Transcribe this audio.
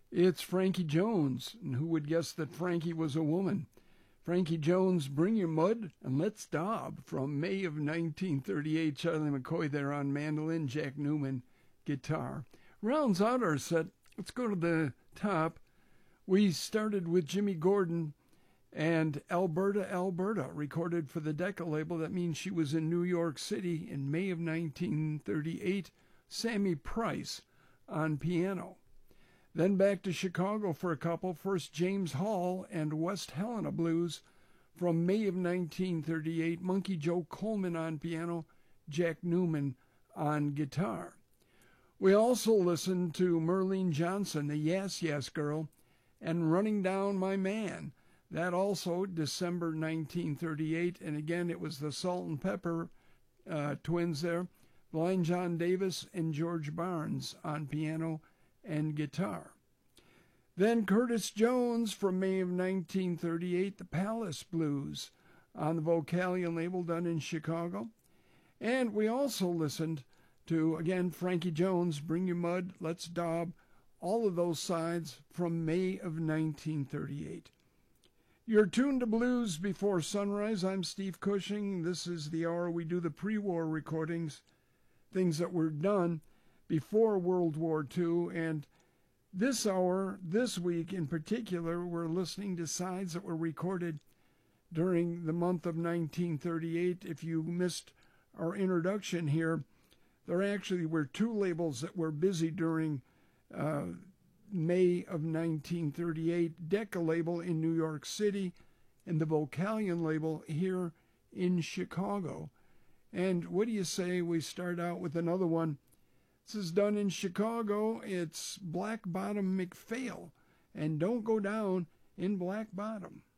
It's Frankie Jones, and who would guess that Frankie was a woman? Frankie Jones, Bring Your Mud and Let's Daub, from May of 1938. Charlie McCoy there on mandolin, Jack Newman guitar. Rounds out our set. Let's go to the top. We started with Jimmy Gordon and Alberta, Alberta, recorded for the Decca label. That means she was in New York City in May of 1938. Sammy Price on piano. Then back to Chicago for a couple. First, James Hall and West Helena Blues from May of 1938. Monkey Joe Coleman on piano, Jack Newman on guitar. We also listened to Merlene Johnson, the Yes Yes Girl, and Running Down My Man. That also December 1938. And again, it was the Salt and Pepper twins there. Blind John Davis and George Barnes on piano and guitar. Then Curtis Jones from May of 1938, the Palace Blues on the Vocalion label, done in Chicago. And we also listened to, again, Frankie Jones, Bring Your Mud, Let's Daub, all of those sides from May of 1938. You're tuned to Blues Before Sunrise. I'm Steve Cushing. This is the hour we do the pre-war recordings, things that were done before World War II, and this hour, this week in particular, we're listening to sides that were recorded during the month of 1938. If you missed our introduction here, there actually were two labels that were busy during May of 1938, Decca label in New York City and the Vocalion label here in Chicago. And what do you say we start out with another one? This is done in Chicago. It's Black Bottom McPhail, and Don't Go Down in Black Bottom.